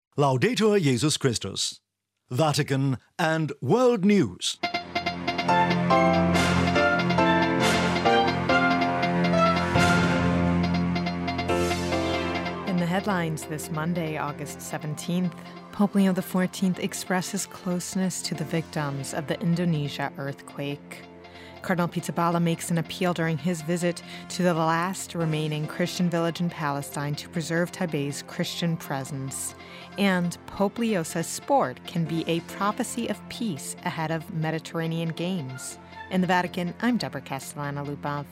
Laudetur Jesus Christus. Vatican and World News. In the headlines this Monday, August 17th, Pope Leo XIV expresses closeness to the victims of the Indonesia earthquake. Cardinal Pizzaballa makes an appeal during his visit to the last remaining Christian village in Palestine to preserve Taipei's Christian presence. And Pope Leo says sport can be a prophecy of peace ahead of Mediterranean Games. In the Vatican, I'm Deborah Castellana-Lupov.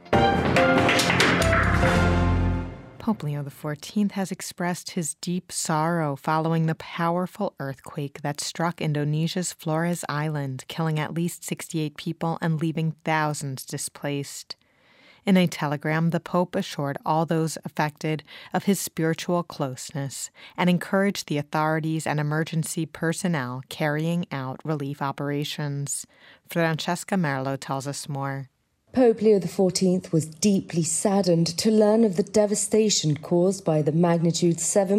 Pope Leo XIV has expressed his deep sorrow following the powerful earthquake that struck Indonesia's Flores Island, killing at least 68 people and leaving thousands displaced. In a telegram, the Pope assured all those affected of his spiritual closeness and encouraged the authorities and emergency personnel carrying out relief operations. Francesca Merlo tells us more. Pope Leo XIV was deeply saddened to learn of the devastation caused by the magnitude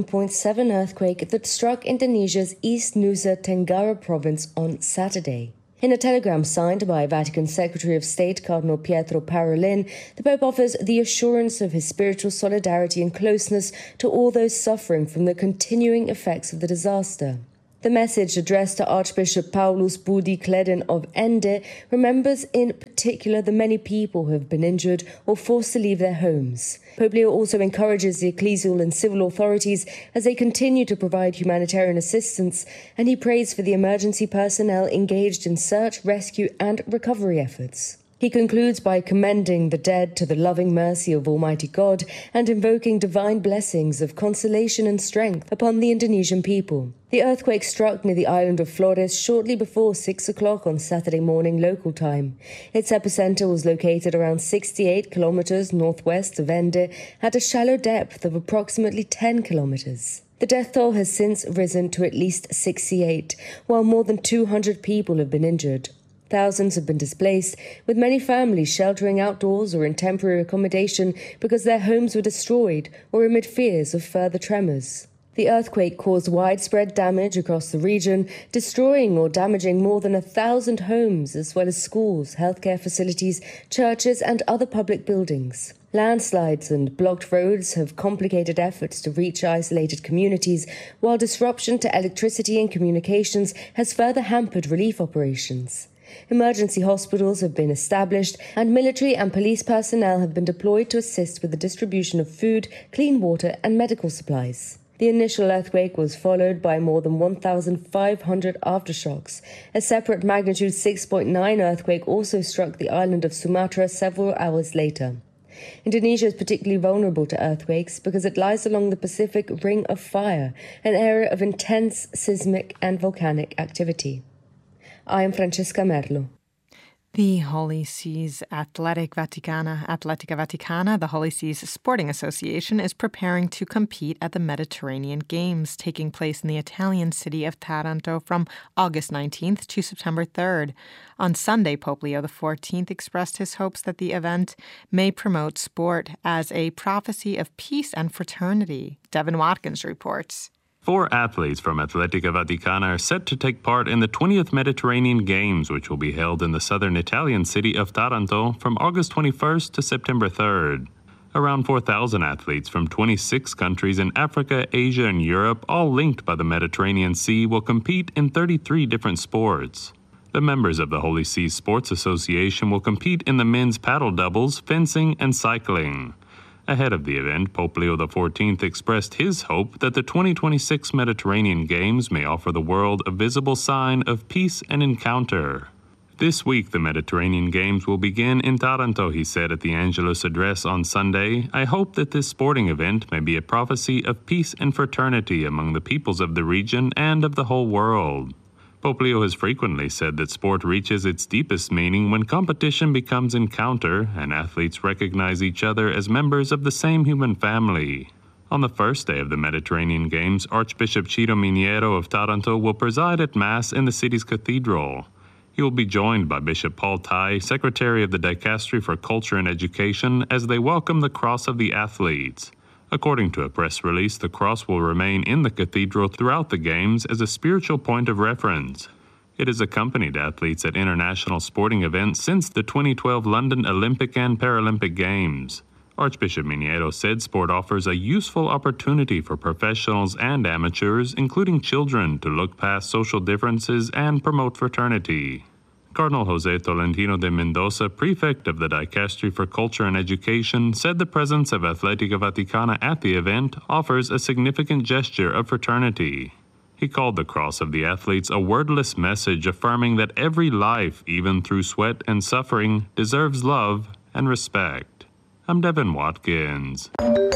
7.7 earthquake that struck Indonesia's East Nusa Tenggara province on Saturday. In a telegram signed by Vatican Secretary of State Cardinal Pietro Parolin, the Pope offers the assurance of his spiritual solidarity and closeness to all those suffering from the continuing effects of the disaster. The message addressed to Archbishop Paulus Budi Kleden of Ende remembers in particular the many people who have been injured or forced to leave their homes. Pope Leo also encourages the ecclesial and civil authorities as they continue to provide humanitarian assistance, and he prays for the emergency personnel engaged in search, rescue and recovery efforts. He concludes by commending the dead to the loving mercy of Almighty God and invoking divine blessings of consolation and strength upon the Indonesian people. The earthquake struck near the island of Flores shortly before 6 o'clock on Saturday morning local time. Its epicenter was located around 68 kilometers northwest of Ende at a shallow depth of approximately 10 kilometers. The death toll has since risen to at least 68, while more than 200 people have been injured. Thousands have been displaced, with many families sheltering outdoors or in temporary accommodation because their homes were destroyed or amid fears of further tremors. The earthquake caused widespread damage across the region, destroying or damaging more than 1,000 homes, as well as schools, healthcare facilities, churches, and other public buildings. Landslides and blocked roads have complicated efforts to reach isolated communities, while disruption to electricity and communications has further hampered relief operations. Emergency hospitals have been established, and military and police personnel have been deployed to assist with the distribution of food, clean water, and medical supplies. The initial earthquake was followed by more than 1,500 aftershocks. A separate magnitude 6.9 earthquake also struck the island of Sumatra several hours later. Indonesia is particularly vulnerable to earthquakes because it lies along the Pacific Ring of Fire, an area of intense seismic and volcanic activity. I am Francesca Merlo. The Holy See's Atletica Vaticana, the Holy See's sporting association, is preparing to compete at the Mediterranean Games, taking place in the Italian city of Taranto from August 19th to September 3rd. On Sunday, Pope Leo XIV expressed his hopes that the event may promote sport as a prophecy of peace and fraternity. Devin Watkins reports. 4 athletes from Atletica Vaticana are set to take part in the 20th Mediterranean Games, which will be held in the southern Italian city of Taranto from August 21st to September 3rd. Around 4,000 athletes from 26 countries in Africa, Asia, and Europe, all linked by the Mediterranean Sea, will compete in 33 different sports. The members of the Holy See Sports Association will compete in the men's paddle doubles, fencing, and cycling. Ahead of the event, Pope Leo XIV expressed his hope that the 2026 Mediterranean Games may offer the world a visible sign of peace and encounter. This week, the Mediterranean Games will begin in Taranto, he said at the Angelus address on Sunday. I hope that this sporting event may be a prophecy of peace and fraternity among the peoples of the region and of the whole world. Pope Leo has frequently said that sport reaches its deepest meaning when competition becomes encounter and athletes recognize each other as members of the same human family. On the first day of the Mediterranean Games, Archbishop Ciro Miniero of Taranto will preside at Mass in the city's cathedral. He will be joined by Bishop Paul Tai, Secretary of the Dicastery for Culture and Education, as they welcome the Cross of the Athletes. According to a press release, the cross will remain in the cathedral throughout the Games as a spiritual point of reference. It has accompanied athletes at international sporting events since the 2012 London Olympic and Paralympic Games. Archbishop Minero said sport offers a useful opportunity for professionals and amateurs, including children, to look past social differences and promote fraternity. Cardinal Jose Tolentino de Mendoza, prefect of the Dicastery for Culture and Education, said the presence of Atletica Vaticana at the event offers a significant gesture of fraternity. He called the cross of the athletes a wordless message affirming that every life, even through sweat and suffering, deserves love and respect. I'm Devin Watkins.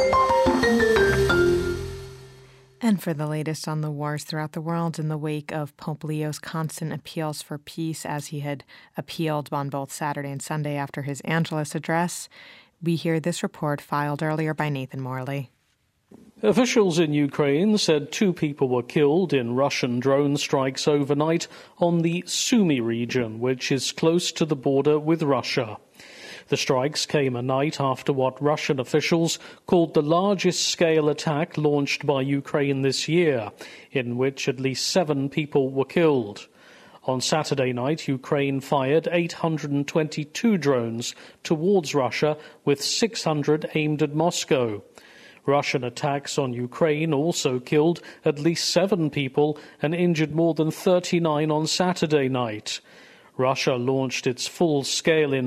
And for the latest on the wars throughout the world in the wake of Pope Leo's constant appeals for peace, as he had appealed on both Saturday and Sunday after his Angelus address, we hear this report filed earlier by Nathan Morley. Officials in Ukraine said 2 people were killed in Russian drone strikes overnight on the Sumy region, which is close to the border with Russia. The strikes came a night after what Russian officials called the largest-scale attack launched by Ukraine this year, in which at least 7 people were killed. On Saturday night, Ukraine fired 822 drones towards Russia, with 600 aimed at Moscow. Russian attacks on Ukraine also killed at least 7 people and injured more than 39 on Saturday night. Russia launched its full-scale